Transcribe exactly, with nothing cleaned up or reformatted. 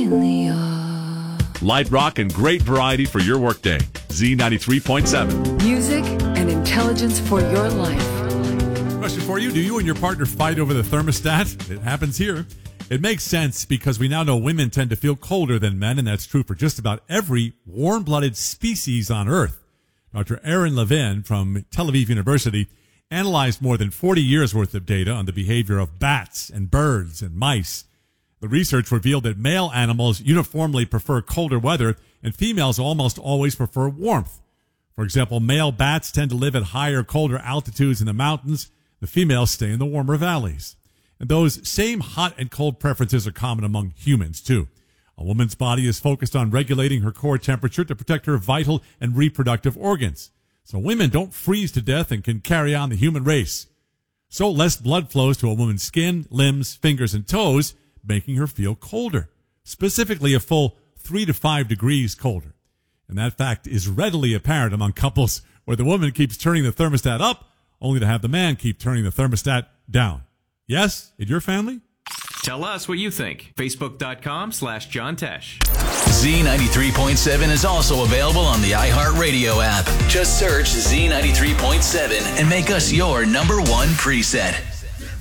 in the air. Light rock and great variety for your workday. Z ninety-three point seven. Music and intelligence for your life. Question for you. Do you and your partner fight over the thermostat? It happens here. It makes sense because we now know women tend to feel colder than men, and that's true for just about every warm-blooded species on Earth. Doctor Aaron Levin from Tel Aviv University analyzed more than forty years worth of data on the behavior of bats and birds and mice. The research revealed that male animals uniformly prefer colder weather and females almost always prefer warmth. For example, male bats tend to live at higher, colder altitudes in the mountains. The females stay in the warmer valleys. And those same hot and cold preferences are common among humans, too. A woman's body is focused on regulating her core temperature to protect her vital and reproductive organs. So women don't freeze to death and can carry on the human race. So less blood flows to a woman's skin, limbs, fingers, and toes, making her feel colder, specifically a full three to five degrees colder. And that fact is readily apparent among couples where the woman keeps turning the thermostat up, only to have the man keep turning the thermostat down. Yes, in your family? Tell us what you think. Facebook.com slash John Tesh. Z ninety-three point seven is also available on the iHeartRadio app. Just search Z ninety-three point seven and make us your number one preset.